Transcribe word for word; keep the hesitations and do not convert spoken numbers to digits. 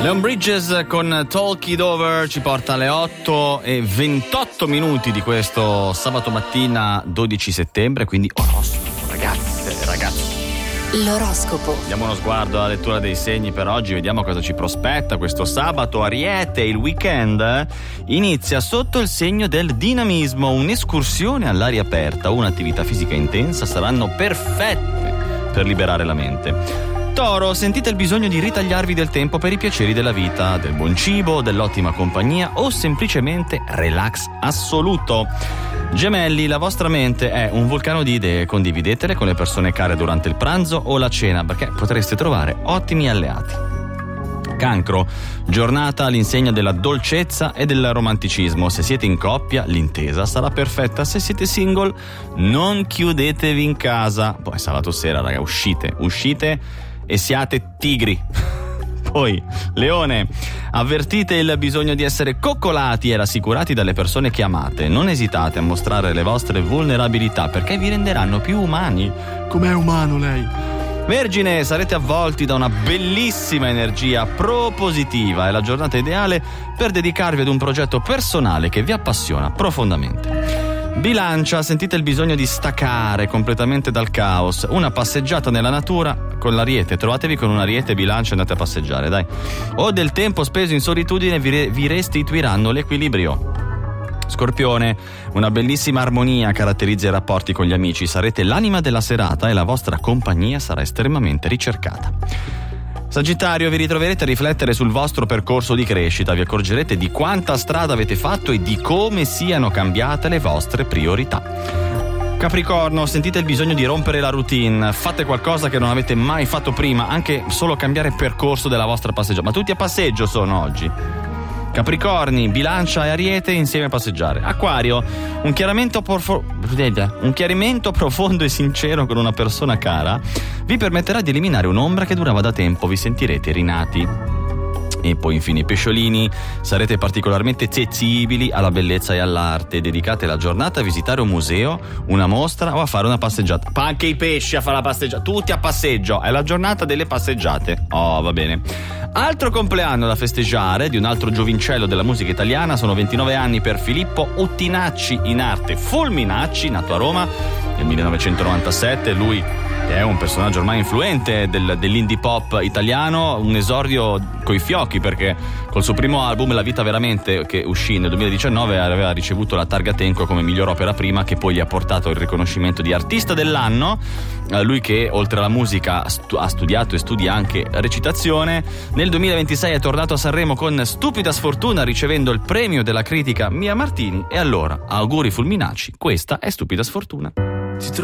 Leon Bridges con Talk It Over ci porta alle otto e ventotto minuti di questo sabato mattina dodici settembre, quindi oroscopo, ragazze e ragazzi. L'oroscopo. Diamo uno sguardo alla lettura dei segni per oggi, vediamo cosa ci prospetta questo sabato. Ariete, il weekend inizia sotto il segno del dinamismo, un'escursione all'aria aperta, un'attività fisica intensa saranno perfette per liberare la mente. Toro, sentite il bisogno di ritagliarvi del tempo per i piaceri della vita, del buon cibo, dell'ottima compagnia o semplicemente relax assoluto. Gemelli, la vostra mente è un vulcano di idee, condividetele con le persone care durante il pranzo o la cena perché potreste trovare ottimi alleati. Cancro, giornata all'insegna della dolcezza e del romanticismo. Se siete in coppia, l'intesa sarà perfetta. Se siete single, non chiudetevi in casa. Poi sabato sera, raga, uscite, uscite e siate tigri. Poi, Leone, avvertite il bisogno di essere coccolati e rassicurati dalle persone che amate. Non esitate a mostrare le vostre vulnerabilità perché vi renderanno più umani. Com'è umano lei? Vergine, sarete avvolti da una bellissima energia propositiva. È la giornata ideale per dedicarvi ad un progetto personale che vi appassiona profondamente. Bilancia, sentite il bisogno di staccare completamente dal caos. Una passeggiata nella natura con l'ariete, trovatevi con un ariete Bilancia e andate a passeggiare, dai. O del tempo speso in solitudine vi, re- vi restituiranno l'equilibrio. Scorpione, una bellissima armonia caratterizza i rapporti con gli amici, sarete l'anima della serata e la vostra compagnia sarà estremamente ricercata. Sagittario, vi ritroverete a riflettere sul vostro percorso di crescita, vi accorgerete di quanta strada avete fatto e di come siano cambiate le vostre priorità. Capricorno, sentite il bisogno di rompere la routine, fate qualcosa che non avete mai fatto prima, anche solo cambiare percorso della vostra passeggiata, ma tutti a passeggio sono oggi. Capricorni, Bilancia e Ariete insieme a passeggiare. Acquario, un chiarimento, porfo- un chiarimento profondo e sincero con una persona cara vi permetterà di eliminare un'ombra che durava da tempo, vi sentirete rinati. E poi infine pesciolini, sarete particolarmente sensibili alla bellezza e all'arte, dedicate la giornata a visitare un museo, una mostra o a fare una passeggiata. Ma anche i pesci a fare la passeggiata, tutti a passeggio, è la giornata delle passeggiate. Oh, va bene. Altro compleanno da festeggiare di un altro giovincello della musica italiana, sono ventinove anni per Filippo Uttinacci, in arte Fulminacci, nato a Roma nel millenovecentonovantasette, lui è un personaggio ormai influente del, dell'indie pop italiano, un esordio coi fiocchi perché col suo primo album La Vita Veramente, che uscì nel duemiladiciannove, aveva ricevuto la targa Tenco come miglior opera prima, che poi gli ha portato il riconoscimento di artista dell'anno. Eh, lui che oltre alla musica stu- ha studiato e studia anche recitazione. Nel duemilaventisei è tornato a Sanremo con Stupida Sfortuna, ricevendo il premio della critica Mia Martini. E allora, auguri Fulminacci, questa è Stupida Sfortuna.